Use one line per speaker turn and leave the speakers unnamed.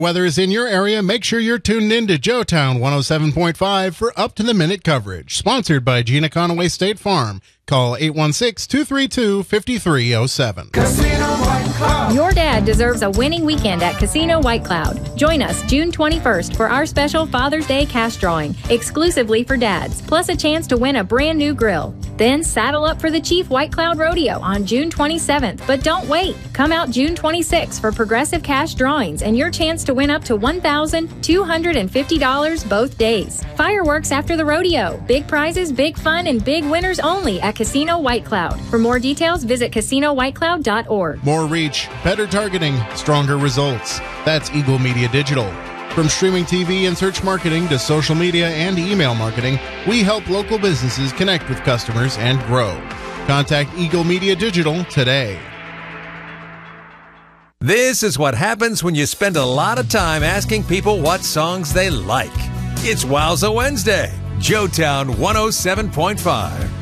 Weather is in your area. Make sure you're tuned in to Joetown 107.5 for up-to-the-minute coverage. Sponsored by Gina Conaway State Farm. Call 816-232-5307.
Casino White Cloud.
Your dad deserves a winning weekend at Casino White Cloud. Join us June 21st for our special Father's Day cash drawing, exclusively for dads, plus a chance to win a brand new grill. Then saddle up for the Chief White Cloud Rodeo on June 27th. But don't wait. Come out June 26th for progressive cash drawings and your chance to win up to $1,250 both days. Fireworks after the rodeo. Big prizes, big fun, and big winners only at Casino White Cloud. For more details, visit CasinoWhiteCloud.org.
More reach, better targeting, stronger results. That's Eagle Media Digital. From streaming TV and search marketing to social media and email marketing, we help local businesses connect with customers and grow. Contact Eagle Media Digital today.
This is what happens when you spend a lot of time asking people what songs they like. It's Wowza Wednesday, Joetown 107.5.